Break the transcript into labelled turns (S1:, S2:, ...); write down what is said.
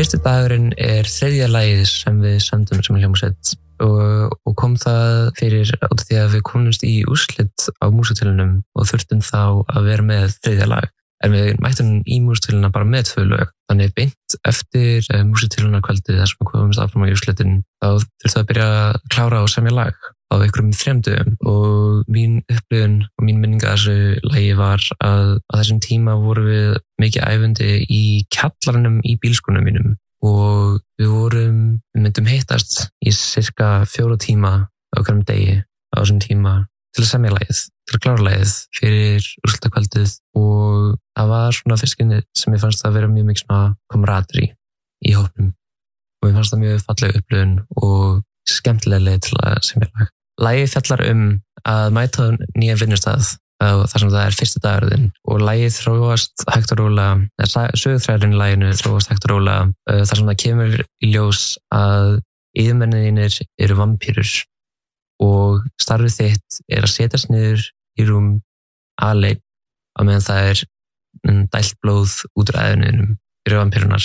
S1: Fyrsti dagurinn þriðja lagið sem við sömdum sem hljómsveit og kom það fyrir út af því að við komumst í úrslit á músíktilraunum og þurftum þá að vera með þriðja lag. En við mættum í músíktilraunina bara með 2 lög. Þannig beint eftir músíktilraunarkvöldið þar sem við komumst áfram á úrslitin þá þurftum að byrja að klára og semja lag á einhverjum 3 dögum og mín upplifun og mín minning að þessu lagi var að á þessum tíma vorum við mikið æfandi í kjallaranum í bílskúrnum mínum og við myndum hittast í cirka 4 tíma á hverjum degi á þessum tíma til að semja lagið, til að klára lagið fyrir úrslitakvöldið og það var svona fyrst sem ég fannst að vera mjög mikið svona kamaraderí í hópnum og ég fannst það mjög falleg upplifun og skemmtilega leið til að semja lag. Lagið fjallar að mæta á nýjan vinnustað þar sem það fyrsti dagurinn og lagið þróast hægt og rólega, sögutræðurinn í laginu þróast hægt og rólega þar sem það kemur í ljós að yfirmennirnir eru vampírur og starfið þitt að setjast niður í rúm aleinn á meðan það dælt blóð út úr æðunum fyrir vampírunar